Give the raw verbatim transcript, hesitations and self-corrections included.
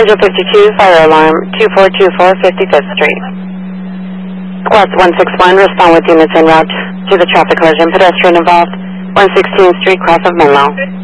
Angel fifty-two, fire alarm, two four two four, fifty-fifth Street. Squad one six one, respond with units en route to the traffic collision. Pedestrian involved, one sixteenth Street, cross of Menlo.